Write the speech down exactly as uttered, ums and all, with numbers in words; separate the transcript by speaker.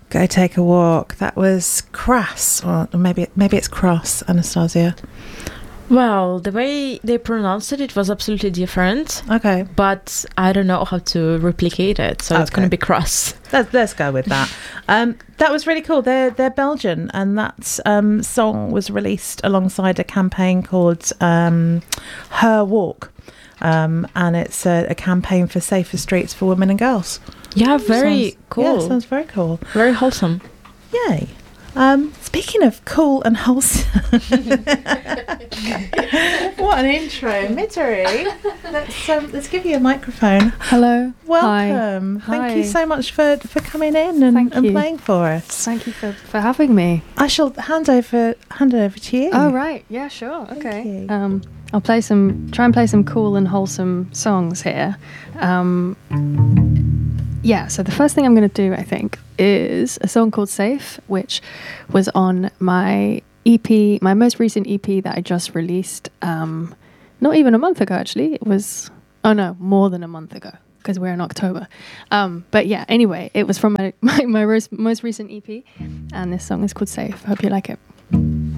Speaker 1: Go Take a Walk. That was Crass, or maybe maybe it's Cross, Anastasia.
Speaker 2: Well, the way they pronounced it, it was absolutely different.
Speaker 1: Okay.
Speaker 2: But I don't know how to replicate it, so okay. It's going to be Cross.
Speaker 1: Let's, let's go with that. um, that was really cool. They're, they're Belgian, and that um, song was released alongside a campaign called um, Her Walk. Um, and it's a, a campaign for safer streets for women and girls.
Speaker 2: Yeah, very
Speaker 1: sounds,
Speaker 2: cool.
Speaker 1: Yeah, sounds very cool.
Speaker 2: Very wholesome.
Speaker 1: Yay. Um, speaking of cool and wholesome, what an intro, Mittery. Let's um, let's give you a microphone.
Speaker 3: Hello,
Speaker 1: welcome.
Speaker 3: Hi.
Speaker 1: Thank
Speaker 3: Hi.
Speaker 1: you so much for, for coming in and, and playing for us.
Speaker 3: Thank you for, for having me.
Speaker 1: I shall hand over hand over to you.
Speaker 3: Oh right, yeah, sure, okay. Um, I'll play some, try and play some cool and wholesome songs here. Um, Yeah, so the first thing I'm going to do, I think, is a song called Safe, which was on my E P, my most recent E P that I just released, um, not even a month ago, actually. It was, oh no, more than a month ago, because we're in October. Um, but yeah, anyway, it was from my, my, my most, most recent E P, and this song is called Safe. Hope you like it.